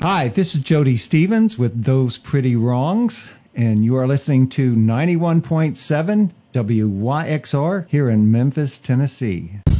Hi, this is Jody Stevens with Those Pretty Wrongs, and you are listening to 91.7 WYXR here in Memphis, Tennessee.